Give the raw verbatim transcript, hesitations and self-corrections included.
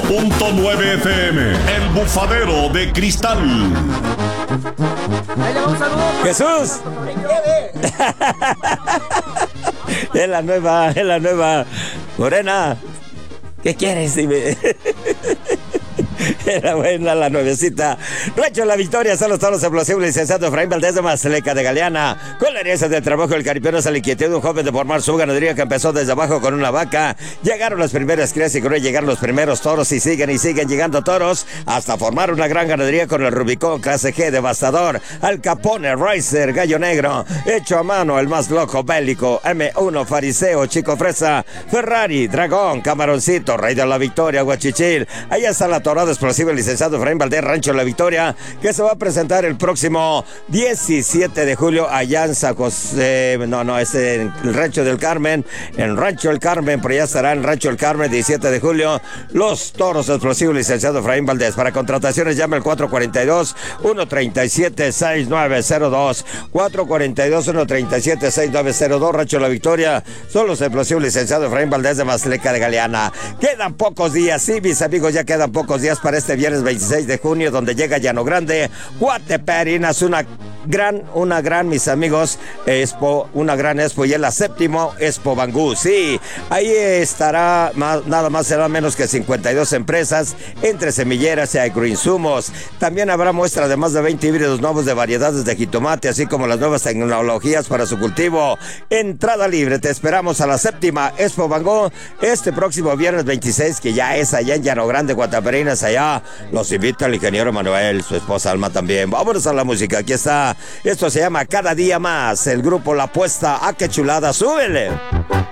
punto nueve F M, El Bufadero de Cristal. Ahí le va un saludo. Jesús. Es la nueva, es la nueva. Morena, ¿qué quieres? Dime. Era buena la nuevecita. Rancho La Victoria, son los toros explosivos, licenciado Efraín Valdés de Mazleca de Galeana. Con la herencia del trabajo del caripeano se le inquietud de un joven de formar su ganadería que empezó desde abajo con una vaca. Llegaron las primeras crías y con ello llegaron los primeros toros y siguen y siguen llegando toros hasta formar una gran ganadería con el Rubicón Clase G Devastador, Al Capone Riser, Gallo Negro, Hecho a Mano, el más loco bélico, eme uno Fariseo, Chico Fresa, Ferrari, Dragón, Camaroncito, Rey de la Victoria, Guachichil. Ahí está la torada explosiva, el licenciado Efraín Valdés, Rancho La Victoria, que se va a presentar el próximo diecisiete de julio allá en San José, no, no, es en el Rancho del Carmen, en Rancho El Carmen, por allá estará en Rancho El Carmen, diecisiete de julio, los toros explosivos, licenciado Efraín Valdés. Para contrataciones llama al cuatro cuatro dos, uno tres siete, seis nueve cero dos, cuatro cuatro dos, uno tres siete, seis nueve cero dos, Rancho La Victoria, son los explosivos, licenciado Efraín Valdés de Mazleca de Galeana. Quedan pocos días, sí, mis amigos, ya quedan pocos días para este viernes veintiséis de junio, donde llega Llano Grande, Guateperinas, una gran, una gran, mis amigos, expo, una gran expo, y es la séptimo Expo Bangú. Sí, ahí estará más, nada más será menos que cincuenta y dos empresas, entre semilleras y agroinsumos. También habrá muestra de más de veinte híbridos nuevos de variedades de jitomate, así como las nuevas tecnologías para su cultivo. Entrada libre, te esperamos a la séptima Expo Bangú este próximo viernes veintiséis, que ya es allá en Llano Grande, Guateperinas, allá. Los invita el ingeniero Manuel, su esposa Alma también. Vámonos a la música, aquí está. Esto se llama Cada Día Más, el grupo La Apuesta. ¡Ah, qué chulada! ¡Súbele!